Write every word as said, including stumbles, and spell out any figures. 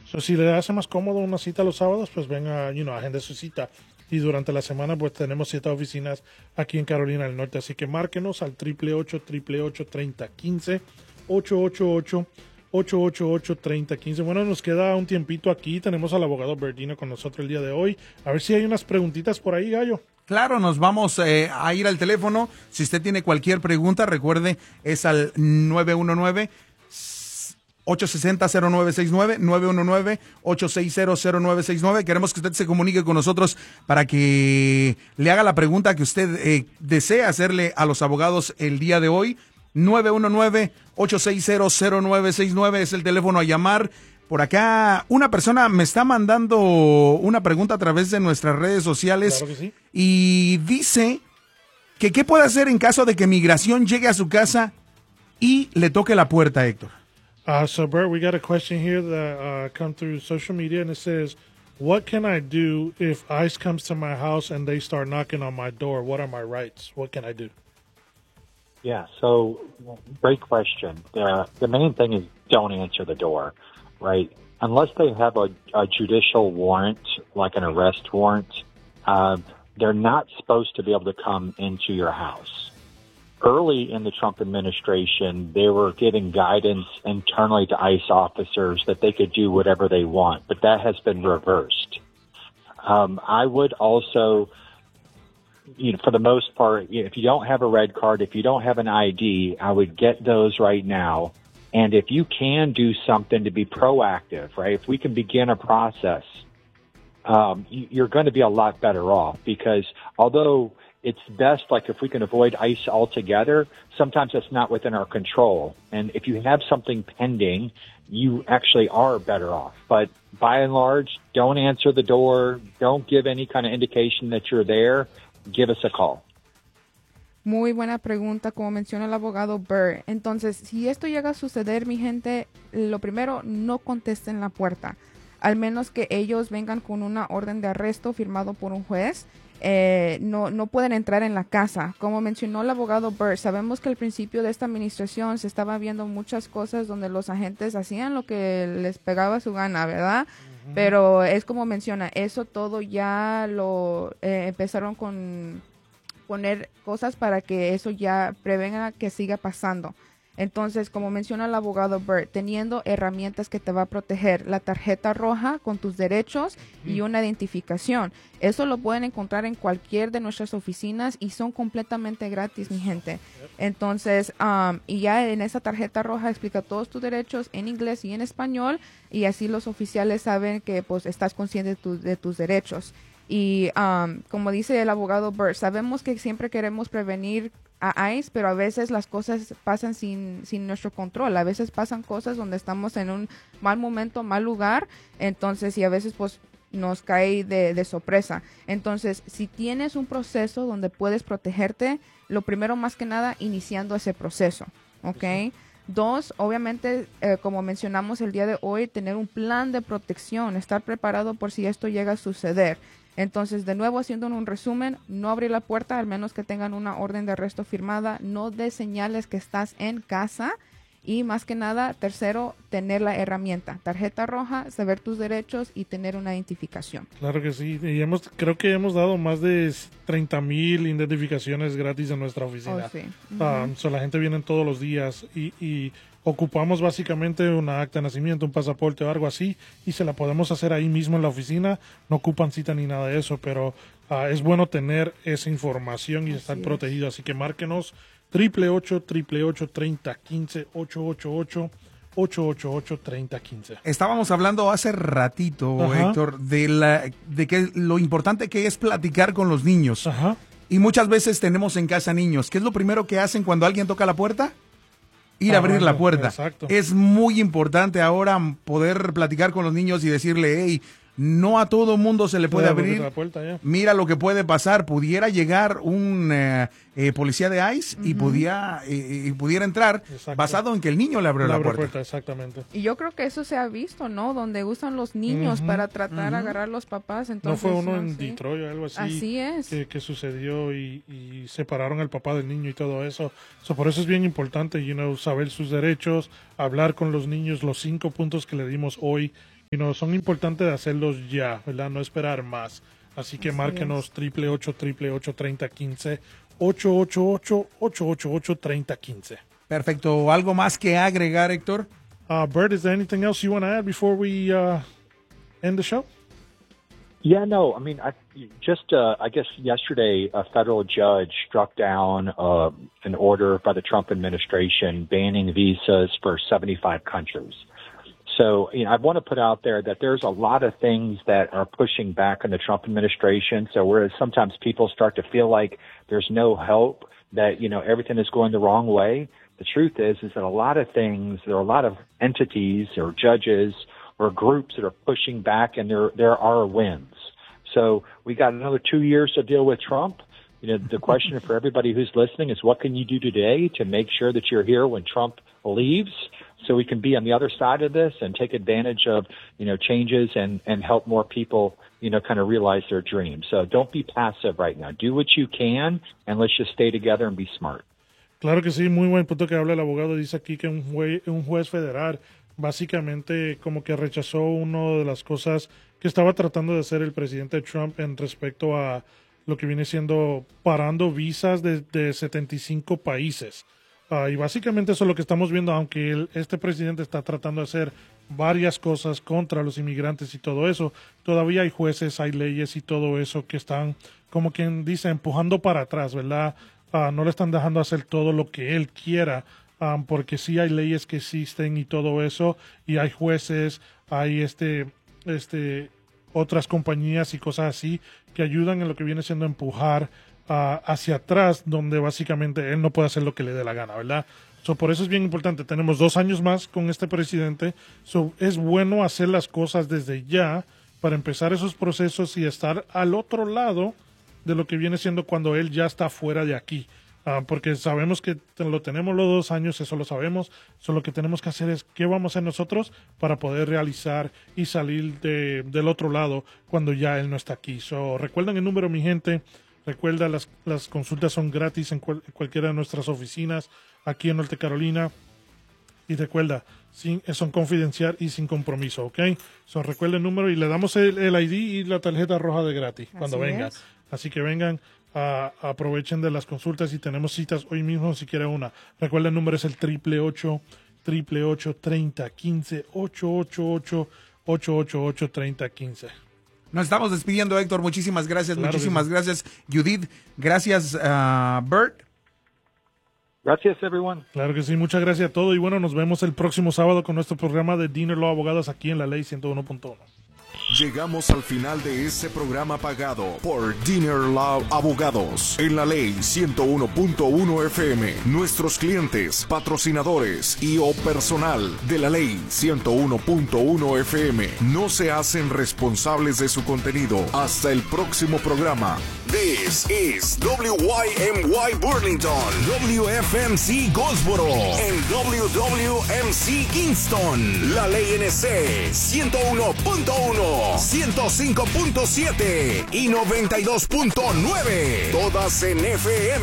So, si le hace más cómodo una cita los sábados, pues venga, you know, agende su cita. Y durante la semana, pues tenemos siete oficinas aquí en Carolina del Norte. Así que márquenos al triple ocho, triple ocho, treinta quince, ocho ocho ocho, ocho ocho ocho, treinta quince. Bueno, nos queda un tiempito aquí. Tenemos al abogado Berdino con nosotros el día de hoy. A ver si hay unas preguntitas por ahí, Gallo. Claro, nos vamos eh, a ir al teléfono. Si usted tiene cualquier pregunta, recuerde, es al nueve uno nueve, ocho seis cero, cero nueve seis nueve, nueve uno nueve, ocho seis cero, cero nueve seis nueve. Queremos que usted se comunique con nosotros para que le haga la pregunta que usted eh, desea hacerle a los abogados el día de hoy. nueve uno nueve, ocho seis cero, cero nueve seis nueve es el teléfono a llamar. Por acá, una persona me está mandando una pregunta a través de nuestras redes sociales. Claro que sí. Y dice que qué puede hacer en caso de que migración llegue a su casa y le toque la puerta, Héctor. Uh, so, Bert, we got a question here that uh, come through social media, and it says, what can I do if ICE comes to my house and they start knocking on my door? What are my rights? What can I do? Yeah, so great question. The, the main thing is don't answer the door, right? Unless they have a, a judicial warrant, like an arrest warrant, uh, they're not supposed to be able to come into your house. Early in the Trump administration, they were giving guidance internally to ICE officers that they could do whatever they want, but that has been reversed. Um, I would also, you know, for the most part, if you don't have a red card, if you don't have an I D, I would get those right now. And if you can do something to be proactive, right, if we can begin a process, um, you're going to be a lot better off because although it's best, like if we can avoid ICE altogether, sometimes that's not within our control. And if you have something pending, you actually are better off. But by and large, don't answer the door. Don't give any kind of indication that you're there. Give us a call. Muy buena pregunta, como menciona el abogado Burr. Entonces, si esto llega a suceder, mi gente, lo primero, no contesten la puerta. Al menos que ellos vengan con una orden de arresto firmado por un juez. Eh, no, no pueden entrar en la casa. Como mencionó el abogado Burr, sabemos que al principio de esta administración se estaba viendo muchas cosas donde los agentes hacían lo que les pegaba su gana, ¿verdad? Uh-huh. Pero es como menciona, eso todo ya lo eh, empezaron con poner cosas para que eso ya prevenga que siga pasando. Entonces, como menciona el abogado Burt, teniendo herramientas que te va a proteger, la tarjeta roja con tus derechos mm. y una identificación. Eso lo pueden encontrar en cualquier de nuestras oficinas y son completamente gratis, mi gente. Entonces, um, y ya en esa tarjeta roja explica todos tus derechos en inglés y en español y así los oficiales saben que pues estás consciente de, tu, de tus derechos. Y um, como dice el abogado Burt, sabemos que siempre queremos prevenir a ICE, pero a veces las cosas pasan sin, sin nuestro control. A veces pasan cosas donde estamos en un mal momento, mal lugar, entonces y a veces pues nos cae de, de sorpresa. Entonces, si tienes un proceso donde puedes protegerte, lo primero más que nada, iniciando ese proceso, ¿ok? Sí. Dos, obviamente, eh, como mencionamos el día de hoy, tener un plan de protección, estar preparado por si esto llega a suceder. Entonces, de nuevo, haciendo un resumen, no abrir la puerta al menos que tengan una orden de arresto firmada, no des señales que estás en casa y más que nada, tercero, tener la herramienta, tarjeta roja, saber tus derechos y tener una identificación. Claro que sí, y hemos, creo que hemos dado más de treinta mil identificaciones gratis en nuestra oficina. Oh, sí. Uh-huh. um, so la gente viene todos los días y, y ocupamos básicamente una acta de nacimiento, un pasaporte o algo así y se la podemos hacer ahí mismo en la oficina, no ocupan cita ni nada de eso, pero uh, es bueno tener esa información y así estar es. protegido, así que márquenos triple ocho, triple ocho, treinta quince, ocho ocho ocho, ocho ocho ocho, treinta quince. Estábamos hablando hace ratito, Ajá. Héctor, de, la, de que lo importante que es platicar con los niños. Ajá. Y muchas veces tenemos en casa niños. ¿Qué es lo primero que hacen cuando alguien toca la puerta? Ir a abrir Ajá, la puerta. Exacto. Es muy importante ahora poder platicar con los niños y decirle, hey, no a todo mundo se le puede abrir. La puerta, yeah. Mira lo que puede pasar. Pudiera llegar un eh, eh, policía de ICE uh-huh. y, pudiera, eh, y pudiera entrar Exacto. basado en que el niño le abrió le la puerta. puerta. Exactamente. Y yo creo que eso se ha visto, ¿no? Donde usan los niños uh-huh. para tratar de uh-huh. agarrar a los papás. Entonces, no fue uno no, en sí. Detroit o algo así. Así es. Que, que sucedió y, y separaron al papá del niño y todo eso. So, por eso es bien importante, you know, saber sus derechos, hablar con los niños, los cinco puntos que le dimos hoy. you know, son importantes de hacerlos ya, ¿verdad? No esperar más. Así que Así márquenos triple ocho, triple ocho, treinta quince, ocho ocho ocho, ocho ocho ocho, treinta quince. Perfecto. ¿Algo más que agregar, Héctor? Uh, Bert, is there anything else you want to add before we uh, end the show? Yeah, no, I mean, I, just, uh, I guess yesterday a federal judge struck down uh, an order by the Trump administration banning visas for seventy-five countries. So, you know, I want to put out there that there's a lot of things that are pushing back on the Trump administration. So whereas sometimes people start to feel like there's no hope, that, you know, everything is going the wrong way, the truth is, is that a lot of things, there are a lot of entities or judges or groups that are pushing back, and there there are wins. So we got another two years to deal with Trump. You know, the question for everybody who's listening is, what can you do today to make sure that you're here when Trump leaves, so we can be on the other side of this and take advantage of, you know, changes and, and help more people, you know, kind of realize their dreams. So don't be passive right now. Do what you can, and let's just stay together and be smart. Claro que sí, muy buen punto que habla el abogado. Dice aquí que un juez, un juez federal básicamente como que rechazó una de las cosas que estaba tratando de hacer el presidente Trump en respecto a lo que viene siendo parando visas de, de setenta y cinco países. Uh, y básicamente eso es lo que estamos viendo, aunque el, este presidente está tratando de hacer varias cosas contra los inmigrantes y todo eso, todavía hay jueces, hay leyes y todo eso que están, como quien dice, empujando para atrás, ¿verdad? Uh, no le están dejando hacer todo lo que él quiera, um, porque sí hay leyes que existen y todo eso, y hay jueces, hay este, este, otras compañías y cosas así que ayudan en lo que viene siendo empujar Uh, hacia atrás, donde básicamente él no puede hacer lo que le dé la gana, ¿verdad? So, por eso es bien importante. Tenemos dos años más con este presidente. So, es bueno hacer las cosas desde ya para empezar esos procesos y estar al otro lado de lo que viene siendo cuando él ya está fuera de aquí. Uh, porque sabemos que lo tenemos los dos años, eso lo sabemos. So, lo que tenemos que hacer es qué vamos a hacer nosotros para poder realizar y salir de, del otro lado cuando ya él no está aquí. So, recuerden el número, mi gente. Recuerda, las, las consultas son gratis en, cual, en cualquiera de nuestras oficinas aquí en Norte Carolina. Y recuerda, sin, son confidencial y sin compromiso, ¿ok? So, recuerda el número y le damos el, el I D y la tarjeta roja de gratis cuando Así venga. es. Así que vengan, uh, aprovechen de las consultas y tenemos citas hoy mismo si quieren una. Recuerda, el número es el triple ocho, triple ocho, treinta, quince, ocho ocho ocho, ocho ocho ocho, treinta, quince. Nos estamos despidiendo, Héctor. Muchísimas gracias. Claro muchísimas sí. gracias, Judith. Gracias, uh, Bert. Gracias, everyone. Claro que sí, muchas gracias a todos. Y bueno, nos vemos el próximo sábado con nuestro programa de Dinner Law Abogados aquí en la Ley ciento uno punto uno. Llegamos al final de este programa pagado por Dinner Law Abogados en la Ley ciento uno punto uno F M. Nuestros clientes, patrocinadores y o personal de la Ley ciento uno punto uno F M no se hacen responsables de su contenido. Hasta el próximo programa. This is W Y M Y Burlington, W F M C Goldsboro, and W W M C Kingston. La Ley N C ciento uno punto uno, ciento cinco punto siete y noventa y dos punto nueve. Todas en F M.